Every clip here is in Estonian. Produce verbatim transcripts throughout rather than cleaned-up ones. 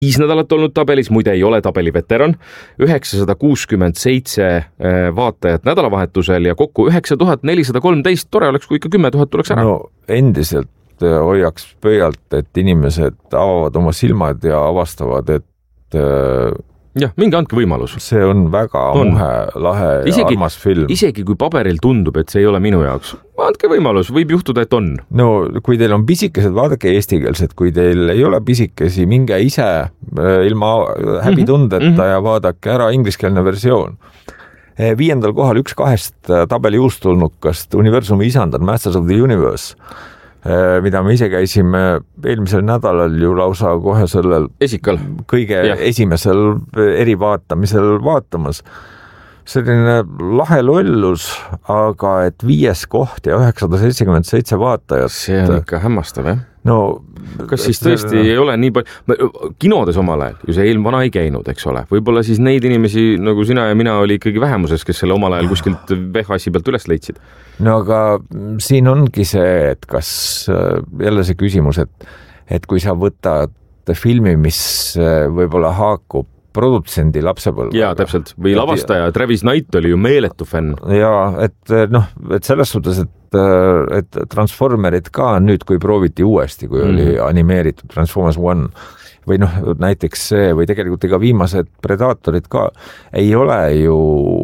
viis nädalat olnud tabelis, muide ei ole tabeli veteran, üheksasada kuuskümmend seitse vaatajat nädalavahetusel ja kokku üheksa tuhat nelisada kolmteist, tore oleks, kui ikka kümme tuhat tuleks ära. No endiselt hoiaks pöialt, et inimesed avavad oma silmad ja avastavad, et jah, mingi andke võimalus. See on väga on. muhe, lahe isegi, ja armas film. Isegi kui paberil tundub, et see ei ole minu jaoks, andke võimalus, võib juhtuda, et on. No kui teil on pisikesed, vaadake eestikeelsed, kui teil ei ole pisikesi, minge ise ilma häbitundeta mm -hmm. ja vaadake ära ingliskeelne versioon. Viiendal kohal üks kahest tabeli uustulnukast Universumi isandad, Masters of the Universe, mida me ise käisime eelmisel nädalal ju lausa kohe sellel esikal kõige ja. esimesel erivaatamisel vaatamas. Selline lahe lollus, aga et viies koht ja üheksasada seitsekümmend seitse vaatajat. See on ikka hämmastav, jah? No, kas siis tõesti see... ei ole nii palju, kinodes omal ajal ju see eelmvana ei käinud, eks ole, võib-olla siis neid inimesi nagu sina ja mina oli ikkagi vähemuses, kes selle omal ajal kuskilt V H S-i pealt üles leidsid. No aga siin ongi see, et kas jälle see küsimus, et, et kui sa võtad filmi, mis võib-olla haakub produtsendi lapsepõlvega. Jaa, täpselt. Või lavastaja, Travis Knight oli ju meeletu fänn. Jaa, et noh, et selles suhtes, et et Transformerid ka nüüd, kui prooviti uuesti, kui mm. oli animeeritud Transformers One või noh, näiteks see või tegelikult ega viimased Predatorid ka ei ole ju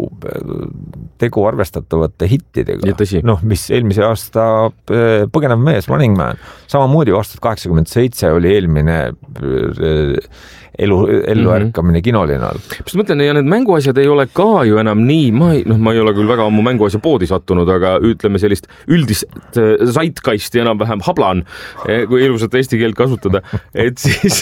tegu arvestatavate hittidega. Noh, mis eelmise aasta Põgenev mees, Running Man, samamoodi aastat kaheksakümmend seitse oli eelmine elu, ellu ärkamine kinolinal. Mis mõtlen, ja need mänguasjad ei ole ka ju enam nii, ma ei, noh, ma ei ole küll väga ammu mänguasja poodi sattunud, aga ütleme sellist üldist zeitgeisti enam-vähem hablan, kui ilusat eesti keelt kasutada, et siis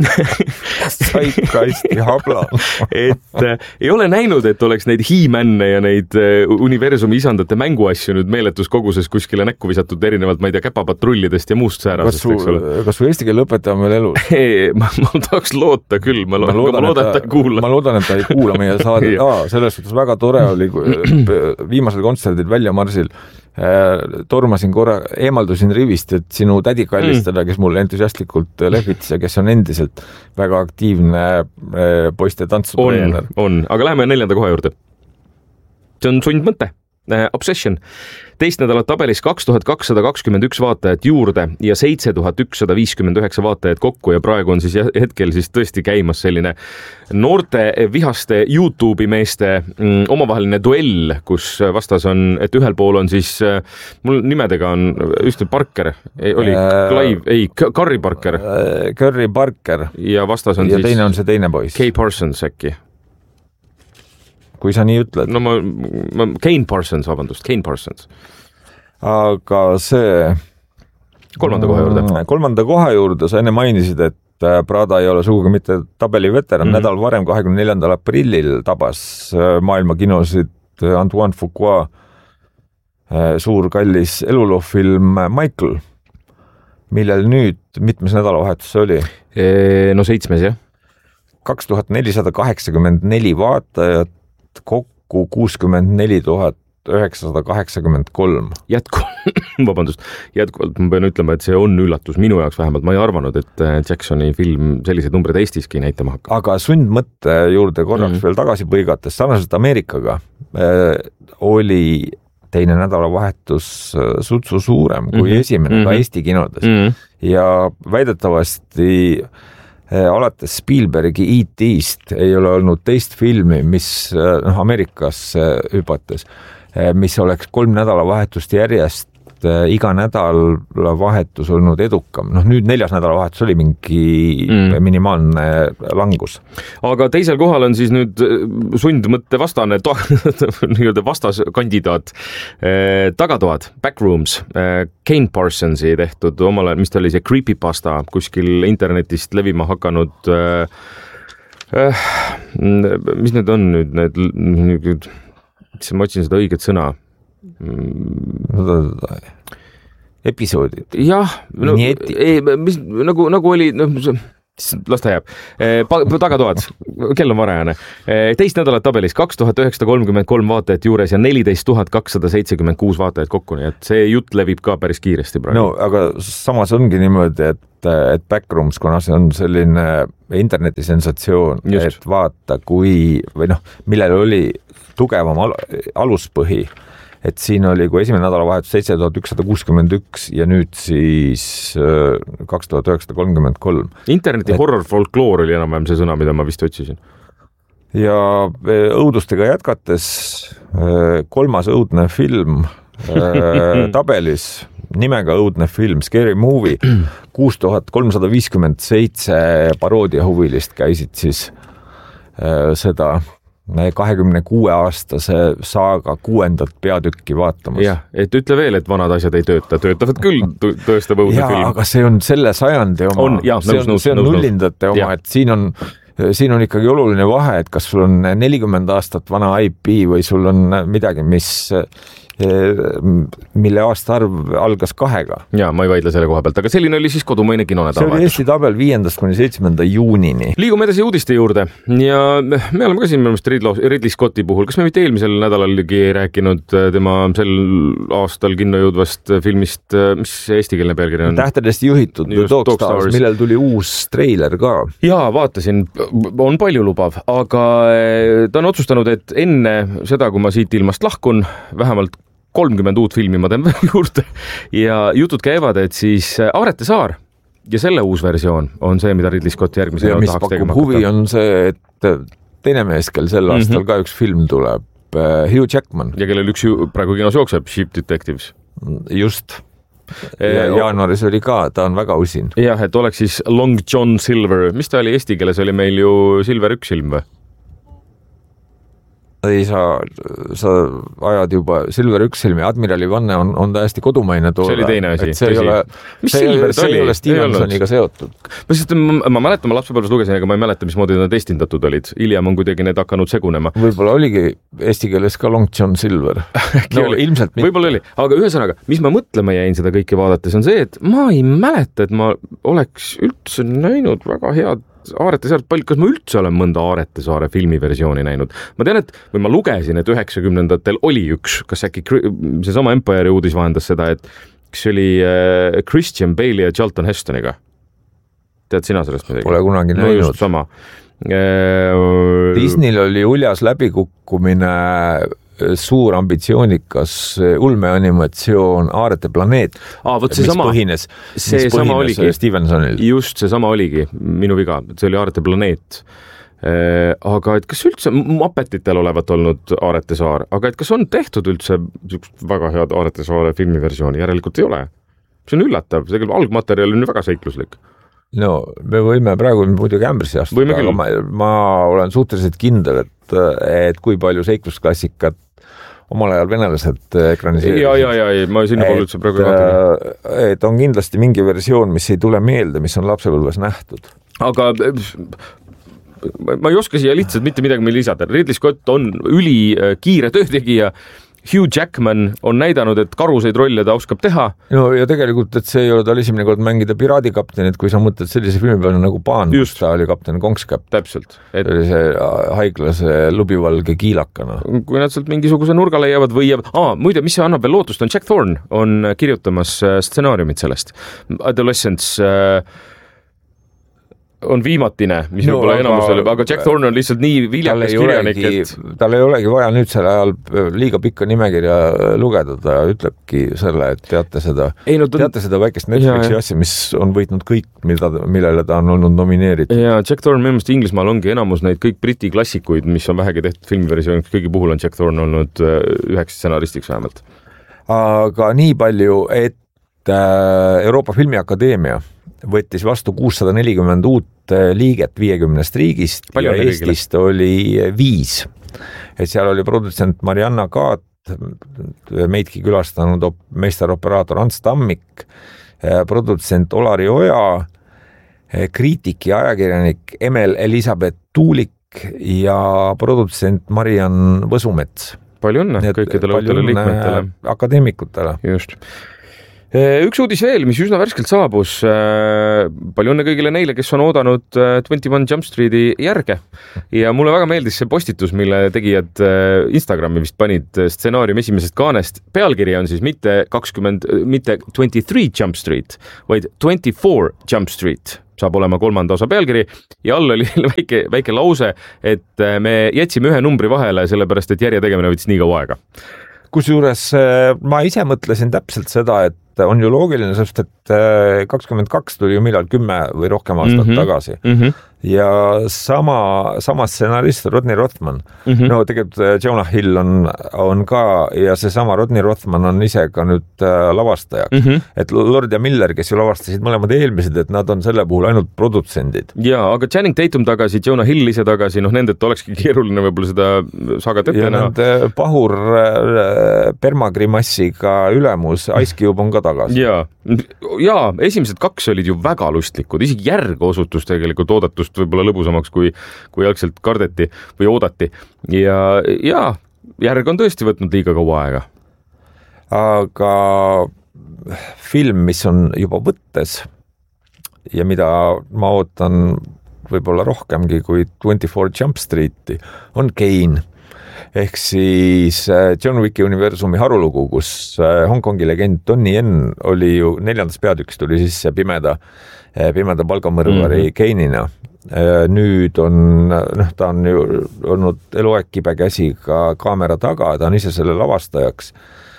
zeitgeisti hablan. et äh, ei ole näinud, et oleks neid He-Manne ja neid äh, universumi isandate mänguasju nüüd meeletus koguses kuskile näkku visatud erinevalt, ma ei tea, käpapatrullidest ja muust säärasest, eks ole. Kas su eesti keele õpetaja on veel elus? ma, ma tahaks loota küll, ma, lo- ma loodan, ma loodan, et ta ei kuula. Ma loodan, et ta ei kuula meie saade. Aa, selles suhtes väga tore oli viimasel kontserdil Väljamarsil. Tormasin korra, eemaldusin rivist, et sinu tädi kallistada, kes mulle entusiastlikult lehvitas ja kes on endiselt väga aktiivne poiste tantsutreener. On, on, aga läheme neljanda koha juurde. See on sundmõte. Obsession. Teist nädalat tabelis kaks tuhat kakssada kakskümmend üks vaatajat juurde ja seitse tuhat ükssada viiskümmend üheksa vaatajat kokku ja praegu on siis hetkel siis tõesti käimas selline noorte vihaste YouTube'i meeste omavaheline duell, kus vastas on, et ühel pool on siis, mul nimedega on just Parker, oli Clive, ei, Curry Parker. Curry Parker. Ja vastas on ja siis teine on see teine poiss. Kay Parsons äkki. Kui sa nii ütled. No ma, ma Kane Parsons, vabandust, Kane Parsons. Aga see... Kolmanda koha juurde. Kolmanda koha juurde sa enne mainisid, et Prada ei ole sugugi mitte tabeli veteran. Mm-hmm. Nädal varem, kahekümne neljandal aprillil tabas maailma kinosid Antoine Fuqua suur kallis eluloofilm Michael, millel nüüd mitmes nädalavahetus oli? E, no seitsmes, jah. kaks tuhat nelisada kaheksakümmend neli vaatajat, kokku kuuskümmend neli tuhat üheksasada kaheksakümmend kolm. Jätku, vabandust, jätkuvalt ma pean ütlema, et see on üllatus minu jaoks vähemalt. Ma ei arvanud, et Jacksoni film sellised numbrid Eestiski näitama hakkab. Aga sundmõtte juurde korraks mm. veel tagasi põigates, sarnaselt Ameerikaga äh, oli teine nädalavahetus sutsu suurem kui mm-hmm. esimene mm-hmm. ka Eesti kinodes. Mm-hmm. Ja väidetavasti alates Spielbergi E T-st ei ole olnud teist filmi, mis noh, Ameerikas hüpates, mis oleks kolm nädalavahetust järjest iga nädalavahetus olnud edukam. Noh, nüüd neljas nädalavahetus oli mingi mm. minimaalne langus. Aga teisel kohal on siis nüüd sundmõtte vastane to- nii-öelda vastaskandidaat Tagatoad, Backrooms, Kane Parsonsi tehtud omale, mis ta oli see creepypasta kuskil internetist levima hakanud äh, mis need on nüüd need nüüd, ma otsin seda õiget sõna episoodid. Jah, no, ei, mis, nagu, nagu oli no, las ta jääb. Tagatoad, kell on varajane. Teist nädalat tabelis kaks tuhat üheksasada kolmkümmend kolm vaatajat juures ja neliteist tuhat kakssada seitsekümmend kuus vaatajat kokku, nii et see jutt levib ka päris kiiresti praegu. No, aga samas ongi niimoodi, et, et Backrooms, kuna see on selline internetisensatsioon, et vaata, kui, või noh, millel oli tugevam al- aluspõhi, et siin oli, kui esimene nädalavahetus seitse tuhat ükssada kuuskümmend üks ja nüüd siis kaks tuhat üheksasada kolmkümmend kolm. Interneti et... horror folkloor oli enam-vähem see sõna, mida ma vist otsisin. Ja õudustega jätkates kolmas õudne film tabelis, nimega õudne film, Scary Movie, kuus tuhat kolmsada viiskümmend seitse paroodiahuvilist käisid siis seda kahekümne kuue aastase saaga kuuendat peatükki vaatamas. Jah, et ütle veel, et vanad asjad ei tööta. Töötavad küll, tõestab õudne ja, film. Aga see on selle sajandi oma. On, jah, see on, nõus, see on nõus, nullindate oma, et siin on, siin on ikkagi oluline vahe, et kas sul on nelikümmend aastat vana I P või sul on midagi, mis mille aastaarv algas kahega. Ja, ma ei vaidle selle koha pealt, aga selline oli siis kodumaine kinonädal. See oli Eesti tabel viiendast kuni seitsmenda juunini. Liigume edasi uudiste juurde ja me oleme ka siin mõlemast Ridley Scotti puhul. Kas me mitte eelmisel nädalalgi rääkinud tema sel aastal kinno jõudvast filmist, mis eestikeelne pealkiri on? Tähtedest juhitud Dog Stars, millel tuli uus treiler ka. Jaa, vaatasin, on palju lubav, aga ta on otsustanud, et enne seda, kui ma siit ilmast lahkun, vähemalt kolmkümmend uut filmi ma teen juurde ja jutud käivad, et siis Aarete saar ja selle uus versioon on see, mida Ridley Scott järgmise ja mis pakub huvi on see, et teine mees, kel sel aastal mm-hmm. ka üks film tuleb, Hugh Jackman. Ja kellel üks praegu kinos jookseb, Ship Detectives. Just. Ja jaanuaris oli ka, ta on väga usin. Jah, et oleks siis Long John Silver. Mis ta oli eesti keeles? Oli meil ju Silver üks ilm või? Ei saa, sa ajad juba Silver üks silmi, Admirali vanne on, on täiesti kodumaine toole. See oli teine asi. See ei ole, see, see ei ole Stevensoniga seotud. Ma, sest, ma, ma mäletan, ma lapsepõlves lugesin, aga ma ei mäleta, mismoodi nad estindatud olid. Hiljem on kuidagi need hakanud segunema. Võib-olla oligi eesti keeles ka Long John Silver. No, oli. Ilmselt mitte. Võib-olla oli. Aga ühesõnaga, mis ma mõtlema jäin seda kõike vaadates, on see, et ma ei mäleta, et ma oleks üldse näinud väga head Aarete saart, kas ma üldse olen mõnda Aarete saare filmiversiooni näinud? Ma tean, et või ma lugesin, et üheksakümnendatel oli üks, kas äkki see sama Empire uudis vahendas seda, et kas oli Christian Bale ja Charlton Hestoniga? Tead sina sellest midagi? Pole kunagi no, näinud. Sama. Disneyl oli uljas läbikukkumine, suur ambitsioonikas ulmeanimatsioon Aarete planeet, Aa, võt, mis sama, põhines, see mis sama põhines oligi. Stevensonil. Just, see sama oligi minu viga, see oli Aarete planeet. Aga et kas üldse Muppetitel olevat olnud Aarete saar, aga et kas on tehtud üldse väga head Aarete saare filmiversiooni? Järelikult ei ole. See on üllatav, see algmaterjal on väga seikluslik. No, me võime praegu muidugi ämbrisi astuda, aga ma, ma olen suhteliselt kindel, et, et kui palju seiklusklassikat omal ajal venelased ekraniseerisid. Ja, ja, ja, ma sinna poole üldse praegu ei vaata. Et on kindlasti mingi versioon, mis ei tule meelde, mis on lapsepõlves nähtud. Aga ma ei oska siia lihtsalt mitte midagi meil lisada. Ridley Scott on üli kiire töötegija. Hugh Jackman on näidanud, et karuseid rolle ta oskab teha. No ja tegelikult, et see ei ole tal esimene kord mängida piraadikaptenit, kui sa mõtled sellise filmi peale nagu Paan, kus ta oli kapten Kongskäpp. Täpselt. Et... oli see haiglase lubivalge kiilakana. Kui nad sealt mingisuguse nurga leiavad või jääb... Aa, muide, mis see annab veel lootust, on Jack Thorne on kirjutamas stsenaariumit sellest. Adolescence... on viimatine, mis no, võib-olla enamus oli, aga Jack Thorne on lihtsalt nii viljakas kirjanik, et... Tal ei olegi vaja nüüd selle ajal liiga pikka nimekirja lugeda, ta ütlebki selle, et teate seda, ei, no, ta... teate seda väikest Netflixi asja, mis on võitnud kõik, mida, millele ta on olnud nomineeritud. Ja Jack Thorne minu meelest Inglismaal ongi enamus neid kõik briti klassikuid, mis on vähegi tehtud filmiversiooniks, kõigi puhul on Jack Thorne olnud üheks stsenaristiks vähemalt. Aga nii palju, et Euroopa Filmiakadeemia võttis vastu kuussada nelikümmend uut liiget viiekümnest riigist palju ja Eestist oli viis. Et seal oli produtsent Marianna Kaat, meidki külastanud meisteroperaator Ants Tammik, produtsent Olari Oja, kriitik ja ajakirjanik Emel Elisabeth Tuulik ja produtsent Mariann Võsumets. Palju õnne kõikidele uutele liikmetele. Akadeemikutele. Just. Üks uudis veel, mis üsna värskelt saabus. Palju õnne kõigile neile, kes on oodanud twenty-one Jump Streeti järge. Ja mulle väga meeldis see postitus, mille tegijad Instagrami vist panid stsenaarium esimesest kaanest. Pealkiri on siis mitte kakskümmend, mitte twenty-three Jump Street, vaid twenty-four Jump Street. Saab olema kolmanda osa pealkiri ja all oli väike, väike lause, et me jätsime ühe numbri vahele, sellepärast et järje tegemine võttis nii kaua aega. Kusjuures ma ise mõtlesin täpselt seda, et on ju loogiline, sest et kakskümmend kaks tuli ju millal kümme või rohkem aastat mm-hmm. tagasi. Mm-hmm. Ja sama, sama stsenarist Rodney Rothman. Mm-hmm. No tegelikult Jonah Hill on, on ka ja see sama Rodney Rothman on ise ka nüüd lavastajaks. Mm-hmm. Et Lord ja Miller, kes ju lavastasid mõlemad eelmised, et nad on selle puhul ainult produtsendid. Jaa, aga Channing Tatum tagasi, Jonah Hill ise tagasi, noh nendelt olekski keeruline võib-olla seda sagat ette ja näha. Ja pahur permagrimassiga ülemus, Ice Cube on ka tagasi. Jaa, jaa, esimesed kaks olid ju väga lustlikud, isegi järg osutus tegelikult oodatust võib-olla lõbusamaks, kui, kui algselt kardeti või oodati. Ja, ja järg on tõesti võtnud liiga kaua aega. Aga film, mis on juba võttes ja mida ma ootan võib-olla rohkemgi kui twenty-four Jump Streeti, on Kane. Ehk siis John Wicki universumi harulugu, kus Hongkongi legend Donnie Yen oli ju neljandas peatükis tuli sisse pimeda, pimeda palgamõrvari mm-hmm. Kane'ina. Nüüd on, noh, ta on ju olnud eluaeg kibekäsi ka kaamera taga, ta on ise selle lavastajaks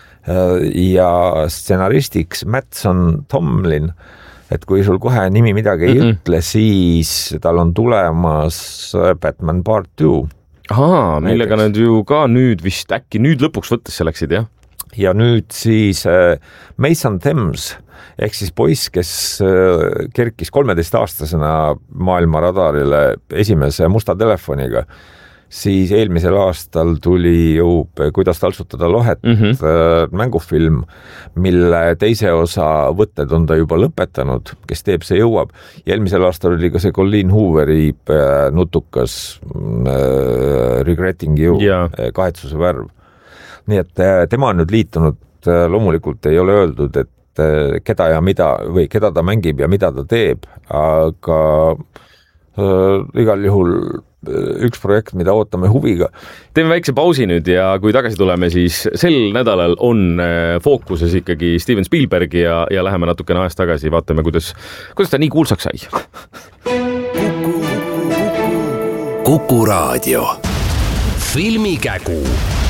ja stsenaristiks Mattson Tomlin, et kui sul kohe nimi midagi ei mm-hmm. ütle, siis tal on tulemas Batman Part two. Ahaa, millega nad ju ka nüüd vist äkki nüüd lõpuks võttes läksid, jah? Ja nüüd siis Mason Thames, ehk siis poiss, kes kerkis kolmeteistaastasena maailma radarile esimese musta telefoniga, siis eelmisel aastal tuli ju Kuidas taltsutada lohet mm-hmm. mängufilm, mille teise osa võtted on ta juba lõpetanud, kes teeb, see jõuab. Ja eelmisel aastal oli ka see Colleen Hooveri nutukas äh, Regretting You yeah. kahetsuse värv. Nii et tema on nüüd liitunud, loomulikult ei ole öeldud, et keda ja mida või keda ta mängib ja mida ta teeb, aga äh, igal juhul üks projekt, mida ootame huviga. Teeme väikse pausi nüüd ja kui tagasi tuleme, siis sel nädalal on fookuses ikkagi Steven Spielberg ja, ja läheme natukene ajas tagasi, vaatame, kuidas, kuidas ta nii kuulsaks sai. Kuku Raadio. Filmikägu.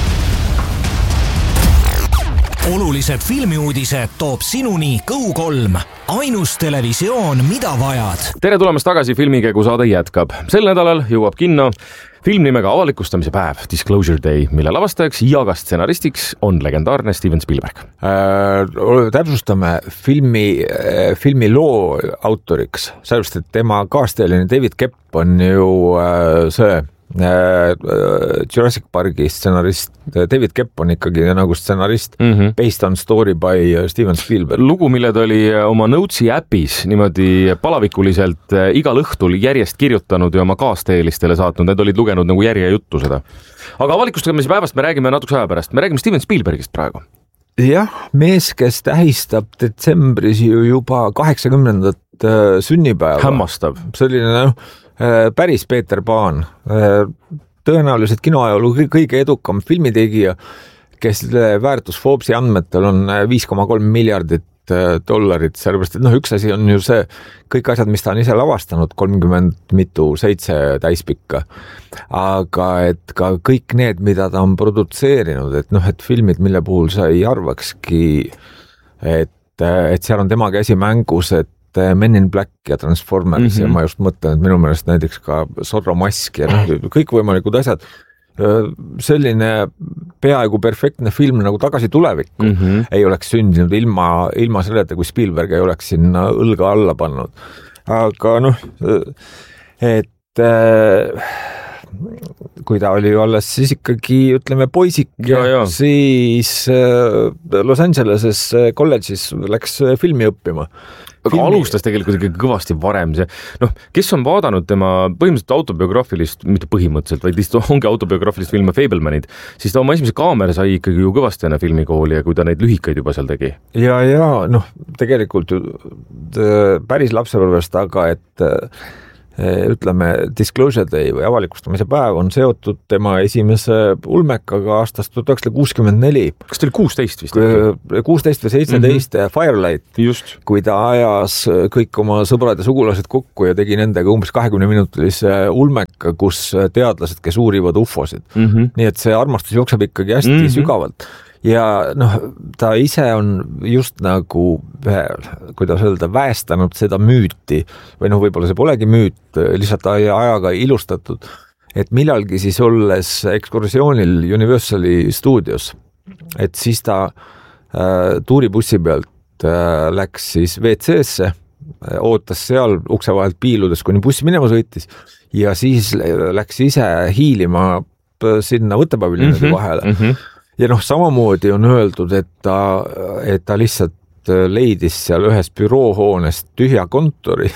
Olulised filmiuudised toob sinuni Go kolm. Ainus televisioon, mida vajad. Tere tulemast tagasi, Filmikägu saade jätkab. Sel nädalal jõuab kinno film nimega Avalikustamise päev, Disclosure Day, mille lavastajaks ja ka stsenaristiks on legendaarne Steven Spielberg. Äh, täpsustame filmi, filmi loo autoriks, sellepärast, et tema kaasteeline David Koepp on ju äh, see Jurassic Parki stsenarist. David Koepp on ikkagi nagu stsenarist mm-hmm. based on story by Steven Spielberg. Lugu, mille ta oli oma Notesi äpis niimoodi palavikuliselt igal õhtul järjest kirjutanud ja oma kaasteelistele saatnud. Need olid lugenud nagu järje juttu seda. Aga Avalikustamise päevast me räägime natukese aja pärast. Me räägime Steven Spielbergist praegu. Jah, mees, kes tähistab detsembris ju juba kaheksakümnendat sünnipäeva. Hämmastav. Selline noh, päris Peeter Paan, tõenäoliselt kinoajalu kõige edukam filmitegija, kes väärtus Forbesi andmetel on viis koma kolm miljardit dollarit, sellepärast, et noh, üks asi on ju see, kõik asjad, mis ta on ise lavastanud, kolmkümmend mitu, seitse täispikka, aga et ka kõik need, mida ta on produtseerinud, et noh, et filmid, mille puhul sa ei arvakski, et, et seal on tema käsi mängus, et Men in Black ja Transformers mm-hmm. ja ma just mõtlen, et minu meelest näiteks ka Zorro mask ja noh, kõik võimalikud asjad. Selline peaaegu perfektne film nagu Tagasi tulevikku mm-hmm. ei oleks sündinud ilma, ilma selleta, kui Spielberg ei oleks sinna õlga alla pannud. Aga noh, et kui ta oli ju alles siis ikkagi, ütleme, poisik, ja, ja. siis Los Angeleses kolledžis läks filmi õppima. Aga filmi... alustas tegelikult kõvasti varem see, noh, kes on vaadanud tema põhimõtteliselt autobiograafilist, mitte põhimõtteliselt, vaid lihtsalt ongi autobiograafilist filmi Fablemanid, siis ta oma esimese kaamera sai ikkagi ju kõvasti enne filmikooli ja kui ta neid lühikaid juba seal tegi. Ja, ja noh, tegelikult ju päris lapsepõlvest, aga et ütleme, Disclosure Day või avalikustamise päev on seotud tema esimese ulmekaga aastast tuhat üheksasada kuuskümmend neli. Kas ta oli kuusteist vist? kuusteist või seitseteist mm -hmm. Firelight, just. Kui ta ajas kõik oma sõbrad ja sugulased kokku ja tegi nendega umbes kahekümne minutilise ulmeka, kus teadlased, kes uurivad ufosid. Mm -hmm. Nii et see armastus jookseb ikkagi hästi mm -hmm. sügavalt. Ja noh, ta ise on just nagu, kuidas öelda, väestanud seda müüti või noh, võib-olla see polegi müüt, lihtsalt ajaga ilustatud, et millalgi siis olles ekskursioonil Universali stuudios, et siis ta äh, tuuribussi pealt äh, läks siis V C S-e, ootas seal ukse vahelt piiludes, kuni bussi minema sõitis ja siis läks ise hiilima sinna võttepaviljonide mm -hmm. vahele. Mm -hmm. Ja noh, samamoodi on öeldud, et ta, et ta lihtsalt leidis seal ühes büroohoonest tühja kontori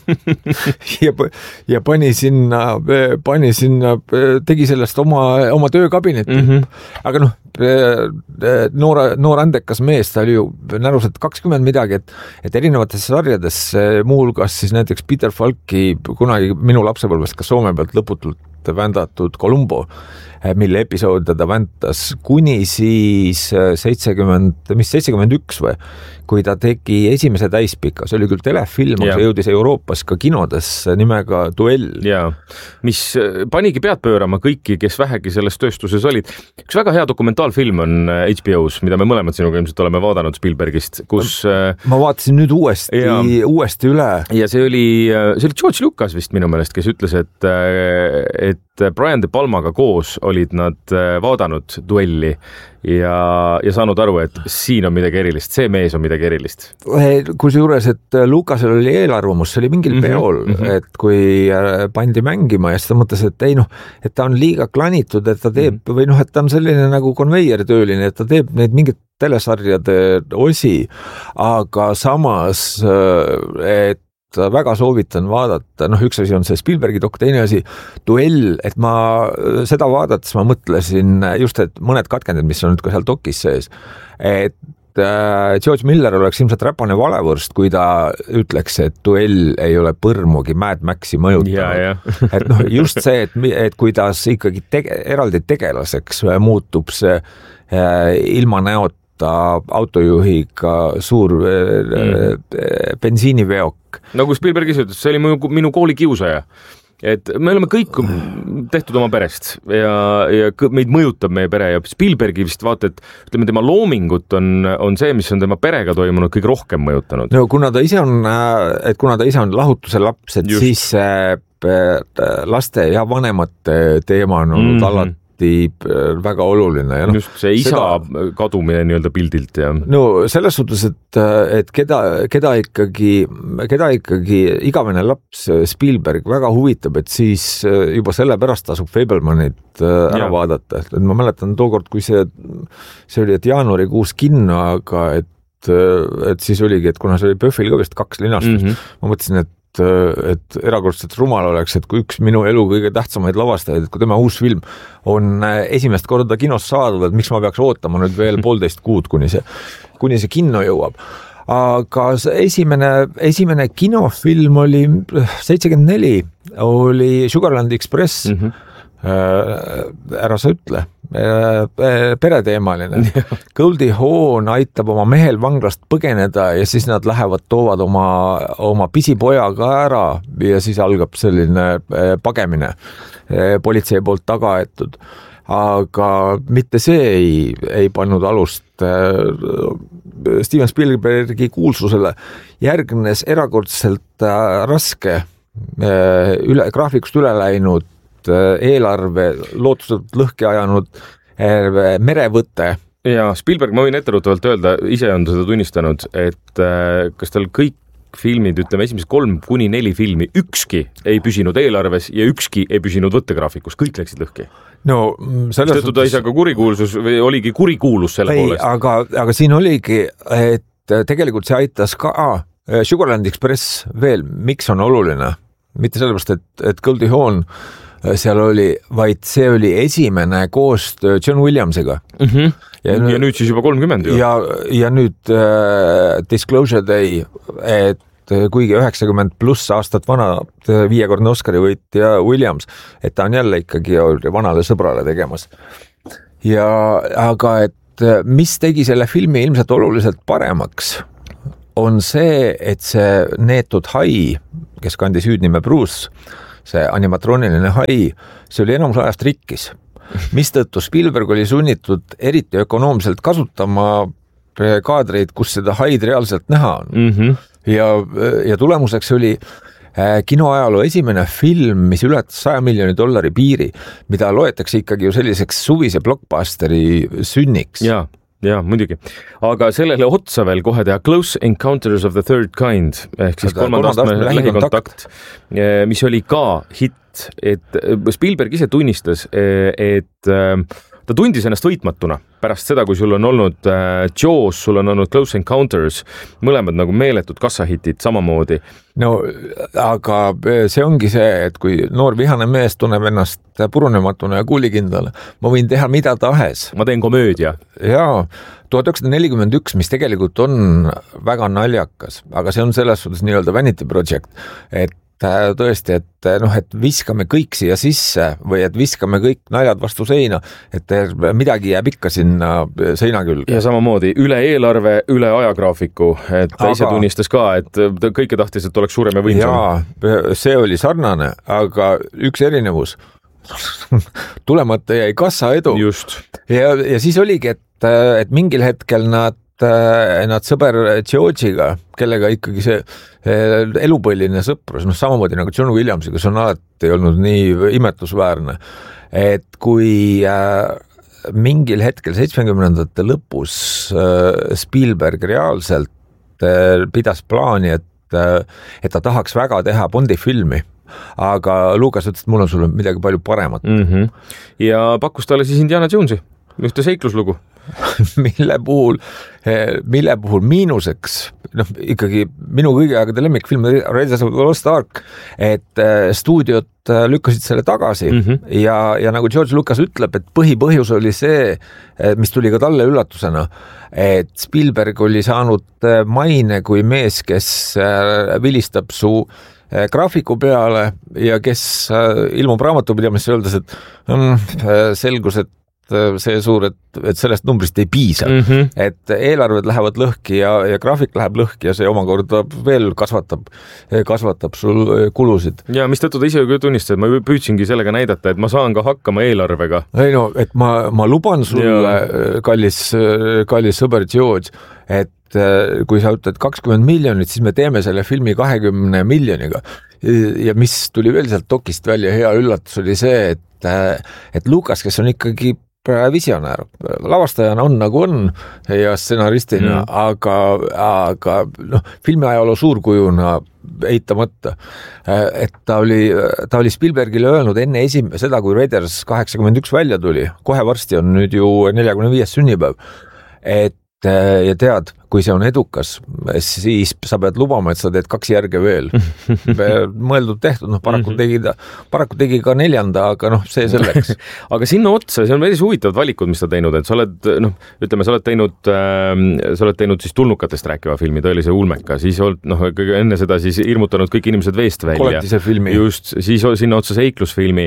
ja, ja pani sinna, pani sinna, tegi sellest oma, oma töökabinetti. Mm -hmm. Aga noh, noor, noor andekas mees, ta oli ju näruselt kakskümmend midagi, et, et erinevates sarjades, muuhulgas siis näiteks Peter Falki kunagi minu lapsepõlvest ka Soome pealt lõputult vändatud Columbo, mille episoode ta väntas kuni siis seitsekümmend, mis seitsekümmend üks või, kui ta tegi esimese täispika, see oli küll telefilm, aga see jõudis Euroopas ka kinodes nimega Duell. Ja, mis panigi pead pöörama kõiki, kes vähegi selles tööstuses olid. Üks väga hea dokumentaalfilm on H B O's, mida me mõlemad sinuga ilmselt oleme vaadanud Spielbergist, kus... Ma vaatasin nüüd uuesti, uuesti üle. Ja see oli, see oli George Lucas vist minu meelest, kes ütles, et, et Brian De Palmaga koos olid nad vaadanud Duelli ja, ja saanud aru, et siin on midagi erilist, see mees on midagi erilist. Kusjuures, et Lucasel oli eelarvamus, see oli mingil mm -hmm, peol, mm -hmm. et kui pandi mängima ja siis ta mõtles, et ei noh, et ta on liiga klanitud, et ta teeb mm -hmm. või noh, et ta on selline nagu konveiertööline, et ta teeb neid mingit telesarjade osi, aga samas, et väga soovitan vaadata, noh, üks asi on see Spielbergi dok, teine asi Duell, et ma seda vaadates ma mõtlesin just, et mõned katkendid, mis on nüüd ka seal dokis sees, et George Miller oleks ilmselt räpane valevõrst, kui ta ütleks, et Duell ei ole põrmugi Mad Maxi mõjutanud. Et noh, just see, et, et kuidas ikkagi tege, eraldi tegelaseks muutub see äh, ilma näot autojuhiga suur mm. bensiiniveok. Nagu Spielberg ise ütles, see oli minu, minu kooli kiusaja. Et me oleme kõik tehtud oma perest ja, ja meid mõjutab meie pere ja Spielbergi vist vaata, et ütleme, tema loomingut on, on see, mis on tema perega toimunud, kõige rohkem mõjutanud. No kuna ta ise on, et kuna ta ise on lahutuse laps, et just. Siis laste ja vanemate teema on olnud mm-hmm. alati väga oluline. Ja no, just see isa seda, kadumine nii-öelda pildilt. Ja. No selles suhtes, et, et keda, keda ikkagi, keda ikkagi igavene laps Spielberg väga huvitab, et siis juba sellepärast tasub Fablemanid ära ja. Vaadata. Et ma mäletan tookord, kui see, see oli, et jaanuarikuus kinno, aga et, et siis oligi, et kuna see oli Pöhvil ka vist kaks linastust, mm-hmm. ma mõtlesin, et et erakordselt rumal oleks, et kui üks minu elu kõige tähtsamaid lavastajaid, et kui tema uus film on esimest korda kinos saadud, et miks ma peaks ootama nüüd veel poolteist kuud, kuni see, kuni see kinno jõuab. Aga esimene, esimene kinofilm oli seitsekümmend neli, oli Sugarland Express, mm-hmm. ära sa ütle, pereteemaline. Goldie Hawn aitab oma mehel vanglast põgeneda ja siis nad lähevad, toovad oma, oma pisipoja ka ära ja siis algab selline pagemine politsei poolt taga aetud. Aga mitte see ei, ei pannud alust Steven Spielbergi kuulsusele. Järgnes erakordselt raske üle, graafikust üle läinud eelarve lootuselt lõhki ajanud merevõte. Ja Spielberg, ma võin etteruttavalt öelda, ise on seda tunnistanud, et kas tal kõik filmid, ütleme esimesed kolm kuni neli filmi, ükski ei püsinud eelarves ja ükski ei püsinud võttegraafikus, kõik läksid lõhki. No selles suhtes... ta ei saa ka kurikuulsus või oligi kurikuulus selle ei, poolest. Aga, aga siin oligi, et tegelikult see aitas ka ah, Sugarland Express veel, miks on oluline? Mitte sellepärast, et, et Goldie Hawn seal oli, vaid see oli esimene koostöö John Williamsiga. Mm-hmm. Ja, nüüd, ja nüüd siis juba kolmkümmend ju. Ja, ja nüüd uh, Disclosure Day, et kuigi üheksakümmend pluss aastat vana viiekordne Oscari võitja Williams, et ta on jälle ikkagi vanale sõbrale tegemas. Ja, aga et mis tegi selle filmi ilmselt oluliselt paremaks, on see, et see neetud hai, kes kandis hüüdnime Bruce, see animatrooniline hai, see oli enamus ajast rikkis, mistõttu Spielberg oli sunnitud eriti ökonoomselt kasutama kaadreid, kus seda haid reaalselt näha on. Mm-hmm. Ja, ja tulemuseks oli kinoajaloo esimene film, mis ületas saja miljoni dollari piiri, mida loetakse ikkagi ju selliseks suvise blockbusteri sünniks. Jaa. Jaa, muidugi. Aga sellele otsa veel kohe teha Close Encounters of the Third Kind, ehk siis kolmandastme lähikontakt, mis oli ka hitt, et Spielberg ise tunnistas, et ta tundis ennast võitmatuna pärast seda, kui sul on olnud Jaws, sul on olnud Close Encounters, mõlemad nagu meeletud kassahitid samamoodi. No, aga see ongi see, et kui noor vihane mees tunneb ennast purunematuna ja kuulikindlale, ma võin teha mida tahes. Ma teen komöödia. Jaa, tuhat üheksasada nelikümmend üks, mis tegelikult on väga naljakas, aga see on selles suhtes nii-öelda vanity project, et tõesti, et noh, et viskame kõik siia sisse või et viskame kõik naljad vastu seina, et midagi jääb ikka sinna seina külge. Ja samamoodi üle eelarve, üle ajagraafiku, et ta aga... ise tunnistas ka, et kõike tahtis, et oleks suurem ja võimsam. Jaa, see oli sarnane, aga üks erinevus tulemata jäi kassa edu. Just. Ja, ja siis oligi, et, et mingil hetkel nad nad sõber Georgiga, kellega ikkagi see elupõlline sõprus, noh samamoodi nagu John Williamsiga, kes on alati olnud nii imetlusväärne, et kui mingil hetkel seitsmekümnendate lõpus Spielberg reaalselt pidas plaani, et, et ta tahaks väga teha Bondi filmi, aga Lucas ütles, et mul on sulle midagi palju paremat. Mm-hmm. Ja pakkus talle siis Indiana Jonesi, ühte seikluslugu. mille puhul, mille puhul miinuseks, noh ikkagi minu kõige aegade lemmikfilm Raiders of the Lost Ark, et stuudiot lükkasid selle tagasi mm-hmm. ja, ja nagu George Lucas ütleb, et põhipõhjus oli see, mis tuli ka talle üllatusena, et Spielberg oli saanud maine kui mees, kes vilistab su graafiku peale ja kes ilmub raamatupidamisse öeldes, et mm, selgus, et see suur, et, et sellest numbrist ei piisa, mm-hmm. et eelarved lähevad lõhki ja, ja graafik läheb lõhki ja see omakorda veel kasvatab, kasvatab sul kulusid. Ja mis tõttu ta ise ju tunnistas, et ma püüdsingi sellega näidata, et ma saan ka hakkama eelarvega. Ei no, et ma, ma luban sulle, kallis, kallis sõber George, et kui sa ütled kakskümmend miljonit, siis me teeme selle filmi kahekümne miljoniga. Ja mis tuli veel sealt dokist välja, hea üllatus oli see, et, et Lucas, kes on ikkagi visionäär, lavastajana on nagu on ja stsenaristina, mm. aga, aga noh, filmiajaloo suurkujuna eitamata, et ta oli, ta oli Spielbergile öelnud enne esim- seda, kui Raiders kaheksakümmend üks välja tuli, kohe varsti on nüüd ju neljakümne viies sünnipäev, et ja tead, kui see on edukas, siis sa pead lubama, et sa teed kaks järge veel. Mõeldud tehtud, noh paraku tegi ta, paraku tegi ka neljanda, aga noh, see selleks. Aga sinna otsa, see on päris huvitavad valikud, mis ta teinud, et sa oled, noh, ütleme, sa oled teinud, äh, sa oled teinud siis tulnukatest rääkiva filmi, tõelise ulmeka, siis oled, noh, enne seda siis hirmutanud kõik inimesed veest välja. Koletise filmi. Just, siis sinna otsa seiklusfilmi,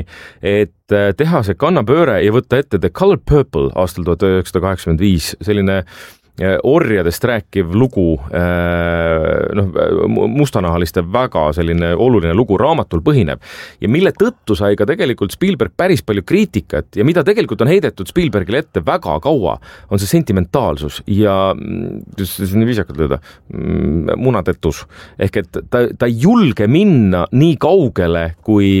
et teha see kannapööre ja võtta ette The Color Purple aastal tuhat üheksasada kaheksakümmend viis, selline orjadest rääkiv lugu, noh, mustanahaliste väga selline oluline lugu raamatul põhineb ja mille tõttu sai ka tegelikult Spielberg päris palju kriitikat ja mida tegelikult on heidetud Spielbergile ette väga kaua, on see sentimentaalsus ja nii viisakalt öelda, munatetus. Ehk et ta, ta ei julge minna nii kaugele, kui,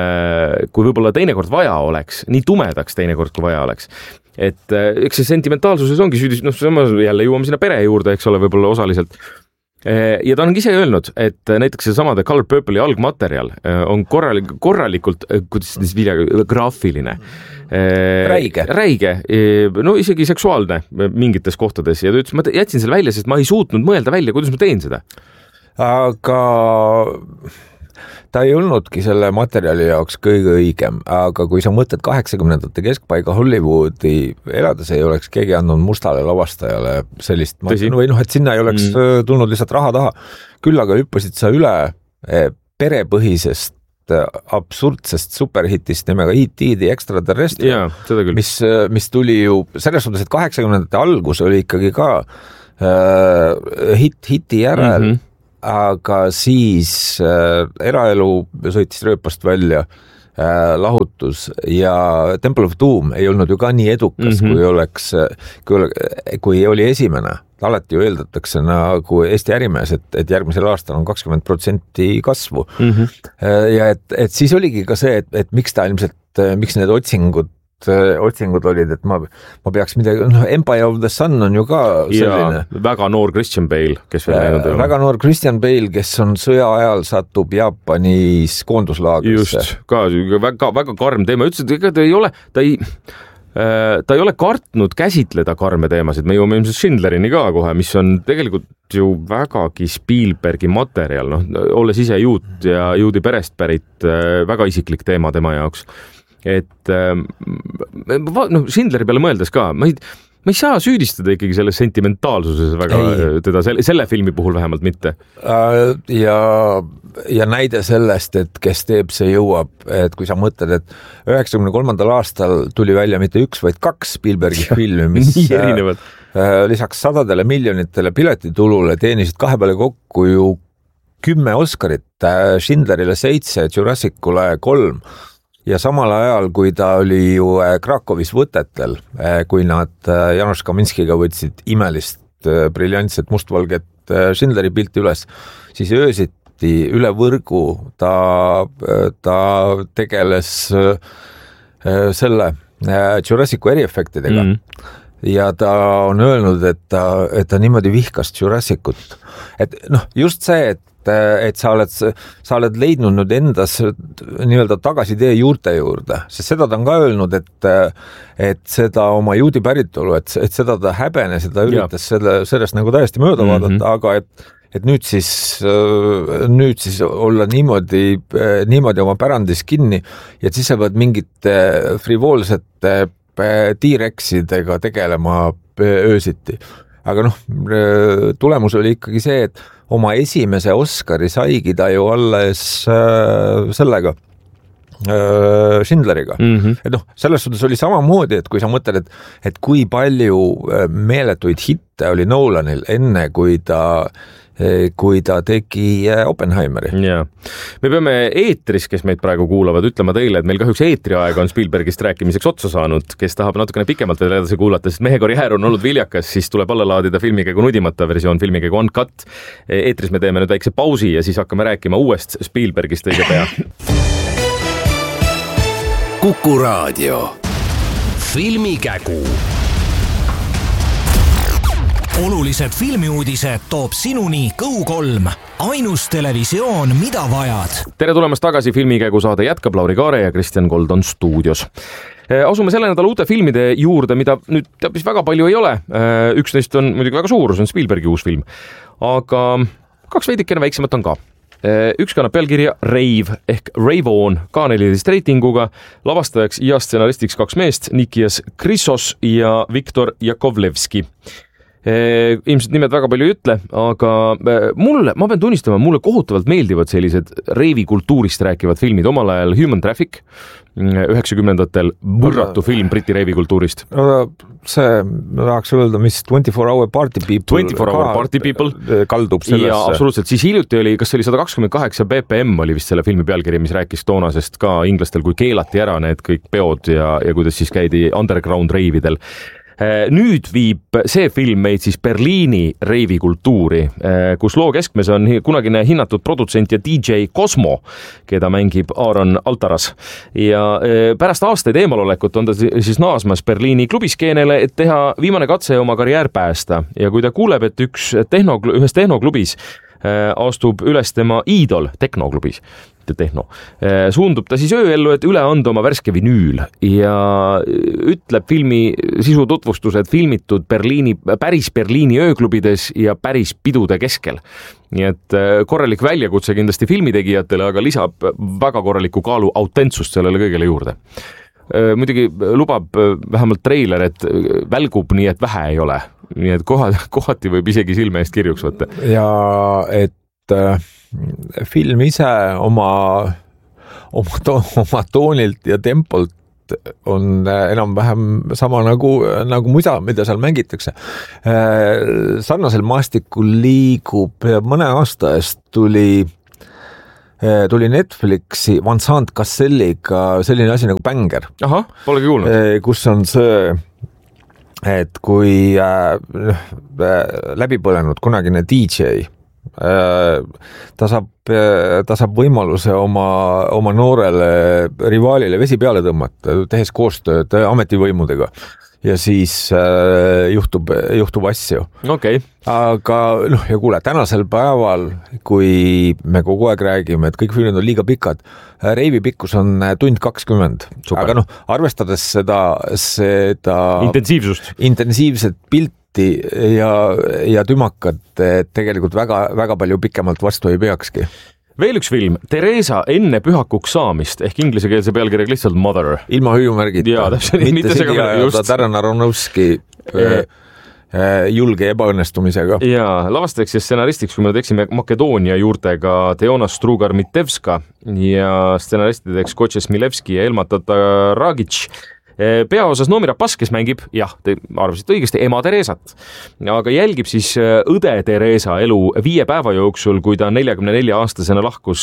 kui võib-olla teinekord vaja oleks, nii tumedaks teinekord, kui vaja oleks. Et eks see sentimentaalsuses ongi süüdis, noh, jälle jõuame sinna pere juurde, eks ole, võib-olla osaliselt, ja ta on ise öelnud, et näiteks see sama The Color Purple'i algmaterjal on korralik, korralikult, kuidas siis vilja, graafiline. Räige. Räige, no isegi seksuaalne mingites kohtades ja ta ütles, ma jätsin selle välja, sest ma ei suutnud mõelda välja, kuidas ma teen seda. Aga ta ei olnudki selle materjali jaoks kõige õigem, aga kui sa mõtled kaheksakümnendate keskpaiga Hollywoodi elades ei oleks keegi andnud mustale lavastajale sellist, või noh, et sinna ei oleks mm. tulnud lihtsalt raha taha. Küll aga hüppasid sa üle perepõhisest absurdsest superhitist nimega E T The Extraterrestrial, mis, mis tuli ju selles suhtes, et kaheksakümnendate algus oli ikkagi ka äh, hit, hiti järel, mm-hmm. aga siis äh, eraelu sõitis rööpast välja, äh, lahutus ja Temple of Doom ei olnud ju ka nii edukas, mm-hmm. kui oleks, kui, kui oli esimene. Alati ju eeldatakse nagu Eesti ärimees, et, et järgmisel aastal on kakskümmend protsenti kasvu. Mm-hmm. Ja et, et siis oligi ka see, et, et miks ta ilmselt, miks need otsingud, otsingud olid, et ma, ma peaks midagi, noh, Empire of the Sun on ju ka selline. Ja, väga noor Christian Bale, kes veel näinud ei ole. Väga noor Christian Bale, kes on sõja ajal satub Jaapanis koonduslaagrisse. Just, ka väga, väga karm teema. Ütles, et ega ta ei ole, ta ei... ta ei ole kartnud käsitleda karme teemasid, me jõuame ilmselt Schindlerini ka kohe, mis on tegelikult ju vägagi Spielbergi materjal, noh, olles ise juut ja juudi perest pärit, väga isiklik teema tema jaoks. Et noh, Schindleri peale mõeldes ka, ma ei, ma ei saa süüdistada ikkagi selles sentimentaalsuses väga ei. teda, selle, selle filmi puhul vähemalt mitte. Ja, ja näide sellest, et kes teeb, see jõuab, et kui sa mõtled, et üheksakümne kolmandal aastal tuli välja mitte üks, vaid kaks Spielbergi filmi, mis lisaks sadadele miljonitele piletitulule teenisid kahe peale kokku ju kümme Oscarit, Schindlerile seitse, Jurassicule kolm. Ja samal ajal, kui ta oli ju Krakowis võtetel, kui nad Janusz Kaminskiga võtsid imelist, briljantset mustvalget Schindleri pilti üles, siis öösiti üle võrgu ta, ta tegeles selle Jurassicu eriefektidega. Mm. Ja ta on öelnud, et ta, et ta niimoodi vihkas Jurassicut. Et noh, just see, et et sa oled, sa oled leidnud nüüd endas nii-öelda tagasi tee juurte juurde, sest seda ta on ka öelnud, et, et seda oma juudi päritolu, et, et seda ta häbene, seda üritas selle, sellest nagu täiesti mööda vaadata, mm-hmm. aga et, et nüüd siis, nüüd siis olla niimoodi, niimoodi oma pärandis kinni ja siis sa pead mingite frivoolsete T-Rexidega tegelema öösiti. Aga noh, tulemus oli ikkagi see, et oma esimese Oscari saigi ta ju alles äh, sellega, äh, Schindleriga. Mm-hmm. Et noh, selles suhtes oli samamoodi, et kui sa mõtled, et, et kui palju meeletuid hitte oli Nolanil enne, kui ta kui ta tegi Oppenheimeri. Ja. Me peame eetris, kes meid praegu kuulavad, ütlema teile, et meil kahjuks eetriaega on Spielbergist rääkimiseks otsa saanud, kes tahab natukene pikemalt veel edasi kuulata, sest mehe karjäär on olnud viljakas, siis tuleb alla laadida Filmikäigu nudimata versioon, Filmikäigu Uncut. Eetris me teeme nüüd väikse pausi ja siis hakkame rääkima uuest Spielbergist õige pea. Kuku Raadio. Filmikägu. Olulised filmiuudised toob sinuni Kõu kolm. Ainus televisioon, mida vajad. Tere tulemast tagasi, Filmikäigu saade jätkab, Lauri Kaare ja Kristjan Kold on stuudios. Asume selle nädala uute filmide juurde, mida nüüd teabis väga palju ei ole. Üks neist on muidugi väga suur, see on Spielbergi uus film. Aga kaks veidikene väiksemat on ka. Üks kannab pealkirja Rave ehk Rave On, ka neliteist reitinguga, lavastajaks ja stsenaristiks kaks meest, Nikias Krissos ja Viktor Jakovlevski. Ilmselt nimed väga palju ei ütle, aga mulle, ma pean tunnistama, mulle kohutavalt meeldivad sellised reivi kultuurist rääkivad filmid, omal ajal Human Traffic, üheksakümnendatel võrratu film Briti reivi kultuurist. No, see, ma tahaks öelda, mis twenty-four hour party people, twenty-four hour party people kaldub sellesse. Ja absoluutselt, siis hiljuti oli, kas oli sada kakskümmend kaheksa B P M oli vist selle filmi pealkiri, mis rääkis toonasest ka inglastel, kui keelati ära need kõik peod ja, ja kuidas siis käidi underground reividel. Nüüd viib see film meid siis Berliini reivikultuuri, kus loo keskmes on kunagine hinnatud produtsent ja D J Cosmo, keda mängib Aaron Altaras. Ja pärast aastaid eemalolekut on ta siis naasmas Berliini klubiskeenele, et teha viimane katse oma karjäär päästa. Ja kui ta kuuleb, et üks tehno, ühes tehnoklubis astub üles tema iidol tehnoklubis, tehno. Suundub ta siis ööellu, et üle anda oma värske vinüül ja ütleb filmi sisu tutvustused filmitud Berliini, päris Berliini ööklubides ja päris pidude keskel. Nii et korralik väljakutse kindlasti filmitegijatele, aga lisab väga korraliku kaalu autentsust sellele kõigele juurde. Muidugi lubab vähemalt treiler, et välgub nii, et vähe ei ole. Nii et kohati, kohati võib isegi silme eest kirjuks võtta. Ja et äh, film ise oma, oma, to, oma toonilt ja tempolt on enam-vähem sama nagu, nagu musa, mida seal mängitakse. Äh, sarnasel maastikul liigub mõne aasta eest tuli tuli Netflixi Vincent Casselliga selline asi nagu Banger. Aha, polegi kuulnud. Kus on see, et kui äh, läbi põlenud kunagine D J, äh, ta saab, ta saab võimaluse oma, oma noorele rivaalile vesi peale tõmmata, tehes koostööd ametivõimudega. Ja siis äh, juhtub, juhtub asju. Okay. Aga noh, ja kuule, tänasel päeval, kui me kogu aeg räägime, et kõik filmid on liiga pikad, reivi pikkus on tund kakskümmend. Super. Aga noh, arvestades seda, seda intensiivsust, intensiivset pilti ja, ja tümakat, et tegelikult väga, väga palju pikemalt vastu ei peakski. Veel üks film, Teresa enne pühakuks saamist, ehk inglisekeelse pealkirjaga lihtsalt Mother. Ilma hüüumärgid. Jaa, täpselt, mitte see just. Darren Aronofsky e julge ebaõnnestumisega. Jaa, lavastajaks ja stsenaristiks, kui me teksime Makedoonia juurtega Teonas Strugar-Mitevska ja stsenaristideks Kotše Smilevski ja Elma Tataragic. Peaosas Noomi Rapace, kes mängib, jah, te arvasite õigesti, ema Teresat, aga jälgib siis õde Teresa elu viie päeva jooksul, kui ta neljakümne nelja aastasena lahkus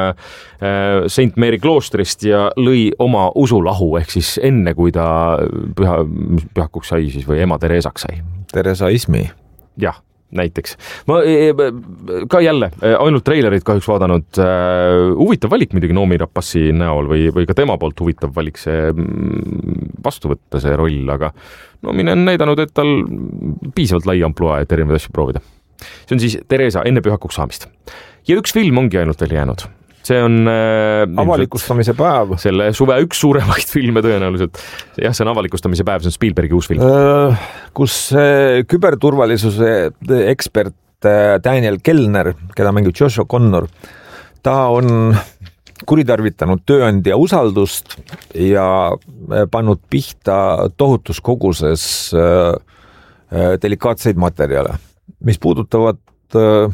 Saint Mary kloostrist ja lõi oma usulahu, ehk siis enne, kui ta püha, pühakuks sai siis, või ema Teresaks sai. Teresaismi. Jah. Näiteks. Ma ka jälle ainult treilerid kahjuks vaadanud. Huvitav valik muidugi Noomi Rapace'i näol või, või ka tema poolt huvitav valik see vastu võtta see roll, aga Noomi on näidanud, et tal piisavalt lai amploa, et erinevaid asju proovida. See on siis Teresa enne pühakuks saamist. Ja üks film ongi ainult veel jäänud. See on äh, avalikustamise päev. Selle suve üks suuremaid filme tõenäoliselt. Jah, see on avalikustamise päev, see on Spielbergi uus film. Äh, kus äh, küberturvalisuse ekspert äh, Daniel Kellner, keda mängib Joshua Connor, ta on kuritarvitanud tööandja usaldust ja pannud pihta tohutus koguses äh, äh, delikaatseid materjale, mis puudutavad äh,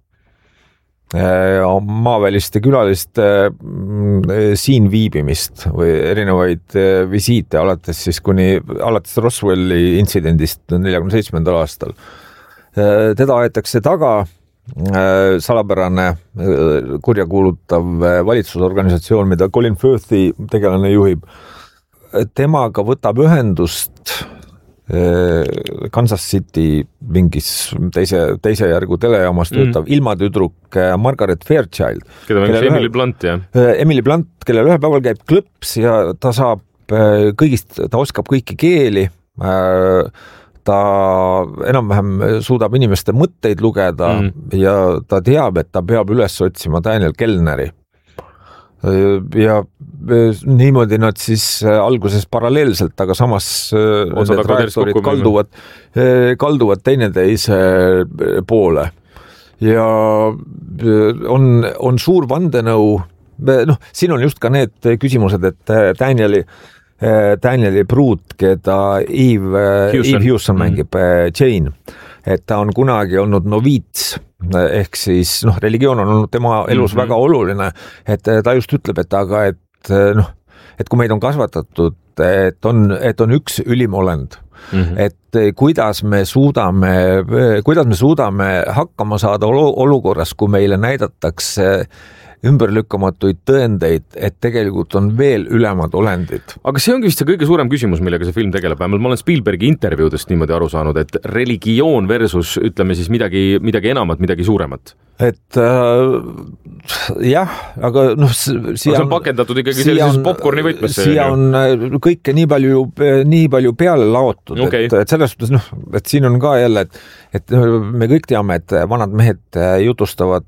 maaväliste külaliste siin viibimist või erinevaid visiite alates siis kuni alates Roswelli intsidendist neljakümne seitsmendal aastal. Teda aetakse taga salapärane kurjakuulutav valitsusorganisatsioon, mida Colin Firthi tegelane juhib. Temaga võtab ühendust Kansas City mingis teise, teise järgu telejaamas töötav mm. ilmatüdruk Margaret Fairchild. Keda mängib Emily Blunt, jah? Emily Blunt, kellel ühe päeval käib klõps ja ta saab kõigist, ta oskab kõiki keeli, ta enam-vähem suudab inimeste mõtteid lugeda mm. ja ta teab, et ta peab üles otsima Daniel Kellneri. Ja niimoodi nad siis alguses paralleelselt, aga samas nende trajektoorid kalduvad, kalduvad teineteise poole. Ja on, on suur vandenõu, noh, siin on just ka need küsimused, et Danieli, Danieli pruut, keda Eve Hewson, Eve Hewson mängib, mm. Jane, et ta on kunagi olnud noviits, ehk siis noh, religioon on olnud tema elus mm-hmm. väga oluline, et ta just ütleb, et aga et noh, et kui meid on kasvatatud, et on, et on üks ülimolend, mm-hmm. et kuidas me suudame, kuidas me suudame hakkama saada olukorras, kui meile näidatakse ümberlükkamatuid tõendeid, et tegelikult on veel ülemad olendid. Aga see ongi vist see kõige suurem küsimus, millega see film tegeleb. Vähemalt ma olen Spielbergi intervjuudest niimoodi aru saanud, et religioon versus ütleme siis midagi, midagi enamat, midagi suuremat. Et äh, jah, aga noh, siia see on pakendatud ikkagi sellises popcorni võtmesse. Siia on kõike nii palju, nii palju peale laotud, okay. et, et selles suhtes, noh, et siin on ka jälle, et, et me kõik teame, et vanad mehed jutustavad,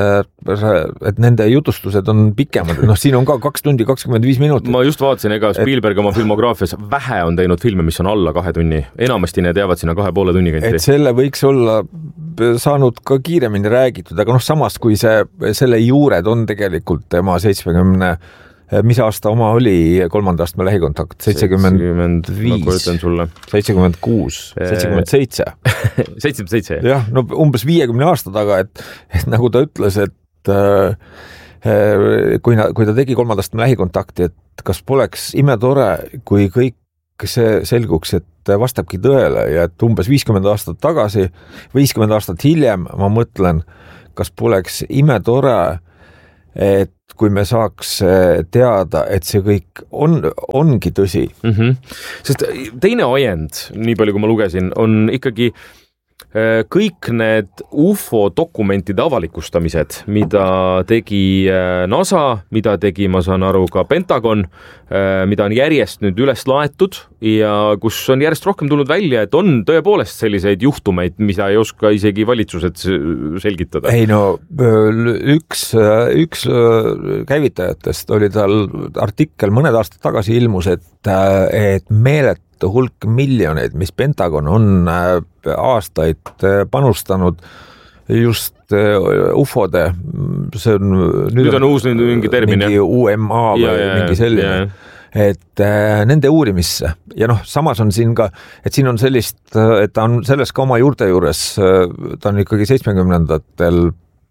et nende jutustused on pikemad. Noh, siin on ka kaks tundi kakskümmend viis minutit. Ma just vaatasin, ega Spielberg oma filmograafias vähe on teinud filme, mis on alla kahe tunni. Enamasti need jäävad sinna kahe poole tunni kanti. Et selle võiks olla saanud ka kiiremini räägitud, aga noh, samas kui see, selle juured on tegelikult tema seitsmekümne, mis aasta oma oli kolmanda astme lähikontakt? seitsekümmend viis, seitsekümmend kuus, seitsekümmend seitse. seitsekümmend seitse, jah. jah, no umbes viiekümne aasta taga, et, et nagu ta ütles, et äh, kui, na, kui ta tegi kolmanda astme lähikontakti, et kas poleks imetore, kui kõik see selguks, et vastabki tõele ja et umbes viiskümmend aastat tagasi, viiskümmend aastat hiljem ma mõtlen, kas poleks imetore, et kui me saaks teada, et see kõik on, ongi tõsi. Mm-hmm. Sest teine ajend, nii palju kui ma lugesin, on ikkagi kõik need U F O dokumentide avalikustamised, mida tegi NASA, mida tegi, ma saan aru, ka Pentagon, mida on järjest nüüd üles laetud ja kus on järjest rohkem tulnud välja, et on tõepoolest selliseid juhtumeid, mida ei oska isegi valitsused selgitada. Ei no, üks, üks käivitajatest oli tal artikkel mõned aastad tagasi ilmus, et, et meelet hulk miljoneid, mis Pentagon on aastaid panustanud just U F O-de, see on nüüd, nüüd on uus mingi termin, mingi U M A või ja, mingi selline, ja, ja. et äh, nende uurimisse ja noh, samas on siin ka, et siin on sellist, et ta on selles ka oma juurte juures, ta on ikkagi seitsmekümnendatel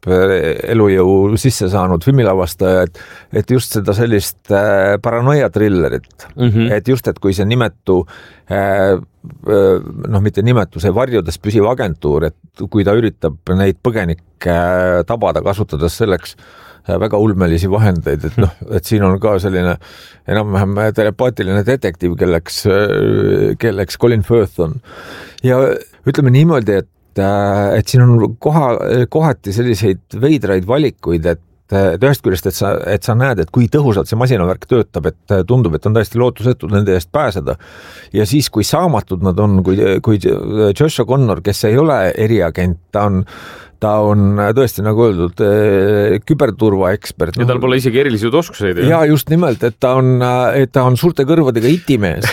elujõu sisse saanud filmilavastaja, et, et just seda sellist äh, paranoia trillerit, mm-hmm. et just, et kui see nimetu äh, noh, mitte nimetu, see varjudes püsiv agentuur, et kui ta üritab neid põgenikke tabada, kasutades selleks väga ulmelisi vahendeid, et noh, et siin on ka selline enam-vähem telepaatiline detektiiv, kelleks, kelleks Colin Firth on. Ja ütleme niimoodi, et et siin on koha, kohati selliseid veidraid valikuid, et, et ühest küljest, et sa, et sa näed, et kui tõhusalt see masinavärk töötab, et tundub, et on täiesti lootusetud nende eest pääseda. Ja siis, kui saamatud nad on, kui, kui Joshua Connor, kes ei ole eriagent, ta on ta on tõesti, nagu öeldud, küberturva ekspert. Ja tal pole isegi erilisi oskuseid. Ja just nimelt, et ta on, et ta on suurte kõrvadega itimees.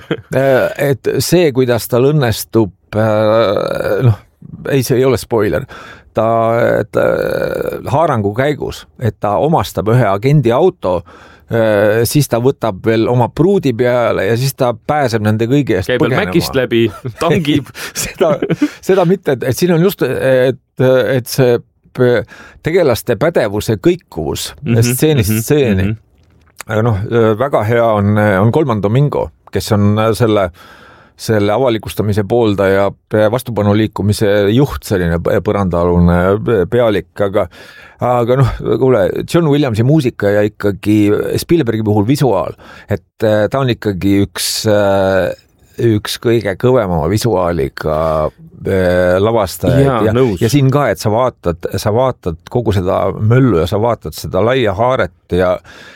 et see, kuidas tal õnnestub, noh, ei, see ei ole spoiler, ta, ta haarangu käigus, et ta omastab ühe agendi auto, siis ta võtab veel oma pruudi peale ja siis ta pääseb nende kõigi eest käib põgenema. Käib Mäkist läbi, tangib. seda, seda mitte, et siin on just, et, et see tegelaste pädevuse kõikuvus mm-hmm, stseenist mm-hmm, stseeni. Mm-hmm. Aga noh, väga hea on, on Colman Domingo, kes on selle selle avalikustamise pooldaja vastupanu liikumise juht, selline põrandaalune pealik, aga, aga noh, kuule, John Williamsi muusika ja ikkagi Spielbergi puhul visuaal, et ta on ikkagi üks, üks kõige kõvema visuaaliga lavastaja ja, ja, ja siin ka, et sa vaatad, sa vaatad kogu seda möllu ja sa vaatad seda laia haaret ja,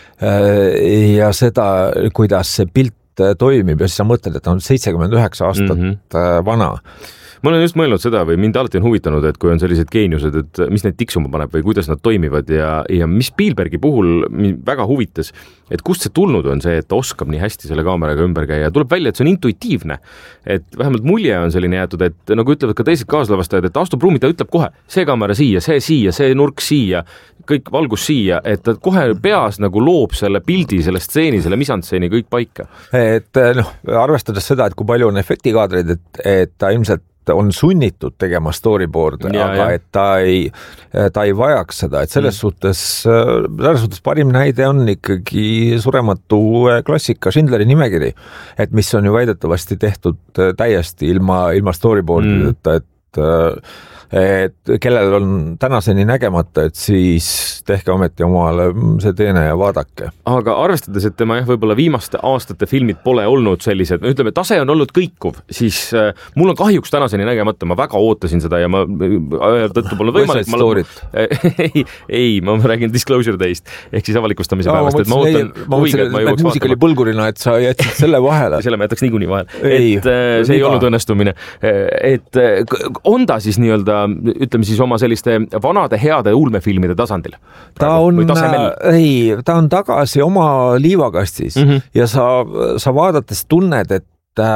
ja seda, kuidas see pilt toimib ja siis sa mõtled, et ta on seitsekümmend üheksa aastat mm-hmm. vana. Ma olen just mõelnud seda või mind alati on huvitanud, et kui on sellised geeniused, et mis neid tiksuma paneb või kuidas nad toimivad ja, ja mis Spielbergi puhul väga huvitas, et kust see tulnud on see, et ta oskab nii hästi selle kaameraga ümber käia. Tuleb välja, et see on intuitiivne. Et vähemalt mulje on selline jäetud, et nagu ütlevad ka teised kaaslavastajad, et astub ruumi, ta ütleb kohe, see kaamera siia, see siia, see nurk siia, kõik valgus siia, et ta kohe peas nagu loob selle pildi, selle stseeni, selle misantseeni kõik paika. Et noh, arvestades seda, et kui palju on efektikaadreid, et, et ta ilmselt on sunnitud tegema storyboard, ja, aga ja. et ta ei, ta ei vajaks seda, et selles mm. suhtes, selles suhtes parim näide on ikkagi surematu klassika Schindleri nimekiri, et mis on ju väidetavasti tehtud täiesti ilma, ilma storyboardideta, mm. et et kellel on tänaseni nägemata, et siis tehke ometi omale see teene ja vaadake. Aga arvestades, et tema jah, võib-olla viimaste aastate filmid pole olnud sellised, ütleme, tase on olnud kõikuv, siis äh, mul on kahjuks tänaseni nägemata, ma väga ootasin seda ja ma tõttu polnud võimalik. Ma ei, ei, ma räägin Disclosure Day'st ehk siis avalikustamise no, päevast, et ma ootan ma huviga, et ma jõuaks muusikali põlgurina, et sa jätsid selle vahele. Selle ma jätaks niikuinii vahele. Et äh, see ei olnud õnnestumine. Et äh, on ta siis nii-öelda, ütleme siis oma selliste vanade heade ulmefilmide tasandil? Ta on, ei, ta on tagasi oma liivakastis mm -hmm. ja sa, sa vaadates tunned, et,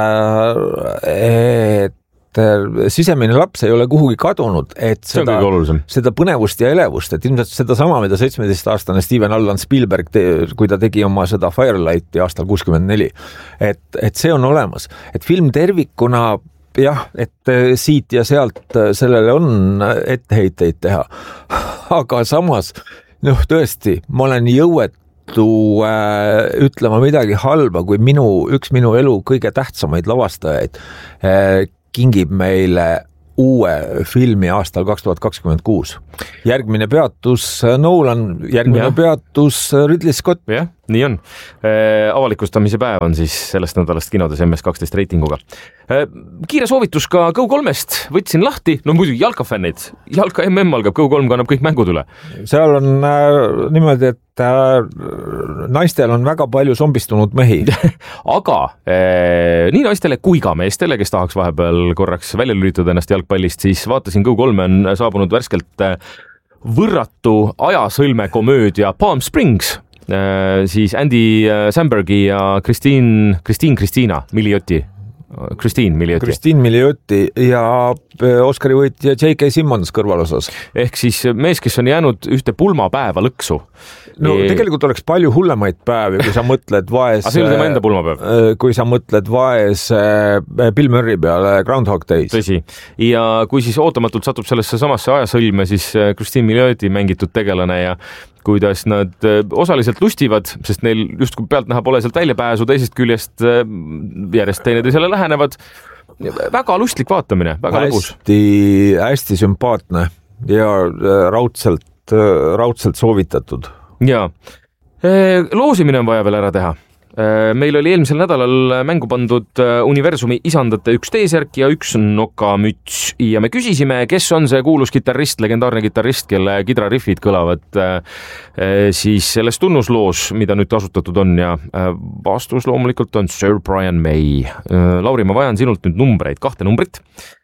et sisemine laps ei ole kuhugi kadunud, et seda, seda põnevust ja elevust, et ilmselt seda sama, mida seitsmeteistaastane Steven Allan Spielberg, te, kui ta tegi oma seda Firelighti aastal kuuskümmend neli, et, et see on olemas. Et film tervikuna, jah, et siit ja sealt sellele on etteheiteid teha, aga samas, noh tõesti, ma olen jõuetu äh, ütlema midagi halba, kui minu, üks minu elu kõige tähtsamaid lavastajaid äh, kingib meile uue filmi aastal kaks tuhat kakskümmend kuus. Järgmine peatus Nolan, järgmine ja. peatus Ridley Scott. Jah, nii on. Äh, avalikustamise päev on siis sellest nädalast kinodes M S kaksteist reitinguga. Äh, kiire soovitus ka Go kolmest, võtsin lahti, no muidu jalkafännid, jalka M M algab, Go kolm kannab kõik mängud üle. Seal on äh, niimoodi, et äh, naistel on väga palju zombistunud mehi. Aga äh, nii naistele kui ka meestele, kes tahaks vahepeal korraks välja lülitada ennast jalgpallist, siis vaatasin Go kolme on saabunud värskelt äh, võrratu ajasõlme komöödia Palm Springs, äh, siis Andy Sambergi ja Christine, Christine Christina Milioti. Christine Milioti. Christine Milioti ja Oscari võitja J K Simmons kõrvalosas. Ehk siis mees, kes on jäänud ühte pulmapäeva lõksu. No e... tegelikult oleks palju hullemaid päevi, kui sa mõtled vaes... Aga see oli tema enda pulmapäev. Kui sa mõtled vaes Bill Murray peale Groundhog Days. Tõsi. Ja kui siis ootamatult satub sellesse samasse ajasõlme, siis Christine Milioti mängitud tegelane ja kuidas nad osaliselt lustivad, sest neil just kui pealt näha pole sealt väljapääsu, teisest küljest järjest teineteisele lähenevad. Väga lustlik vaatamine, väga lõbus. Hästi, hästi sümpaatne ja raudselt, raudselt soovitatud. Ja, loosimine on vaja veel ära teha. Meil oli eelmisel nädalal mängu pandud Universumi isandate üks T-särk ja üks nokamüts ja me küsisime, kes on see kuulus kitarrist, legendaarne kitarrist, kelle kidrariffid kõlavad siis selles tunnusloos, mida nüüd asutatud on ja vastus loomulikult on Sir Brian May. Lauri, ma vajan sinult nüüd numbreid, kahte numbrit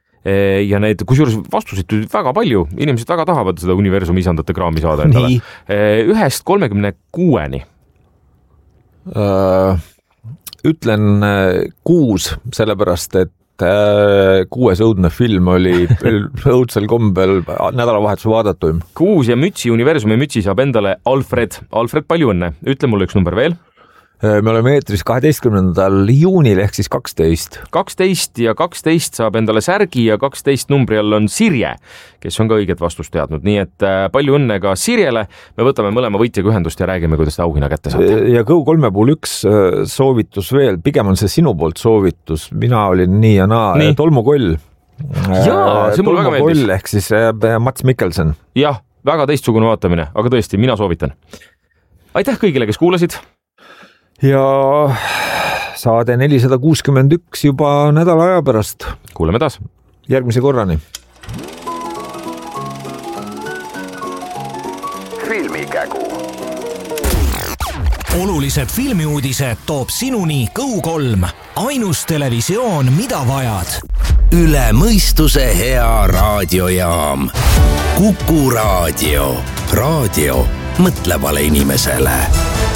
ja need, kusjuures vastuseid tuli väga palju, inimesed väga tahavad seda Universumi isandate kraami saada endale. Ühest kolmekümne kuueni. Uh, ütlen uh, kuus, sellepärast, et uh, kuues õudne film oli õudsel kombel nädalavahetuse vaadatuim. Kuus ja mütsi, Universumi mütsi saab endale Alfred. Alfred, palju õnne. Ütle mulle üks number veel. Me oleme eetris kaheteistkümnendal juunil ehk siis kaksteist. kaksteist ja kaksteist saab endale särgi ja kaksteist numbri all on Sirje, kes on ka õiget vastust teadnud. Nii et palju õnne ka Sirjele. Me võtame mõlema võitjaga ühendust ja räägime, kuidas ta auhinna kätte saate. Ja Go kolme puhul üks soovitus veel. Pigem on see sinu poolt soovitus. Mina olin nii ja naa. Nii. Tolmukoll. Jaa, see mul väga meeldis. Tolmukoll ehk siis Mats Mikkelsen. Jah, väga teistsugune vaatamine, aga tõesti, mina soovitan. Aitäh kõigile, kes kuulasid. Ja saade nelisada kuuskümmend üks juba nädala aja pärast. Kuuleme taas. Järgmise korrani. Filmikägu. Olulised filmiuudised toob sinuni Go kolm. Ainus televisioon, mida vajad. Üle mõistuse hea raadiojaam. Kuku raadio. Raadio mõtlevale inimesele.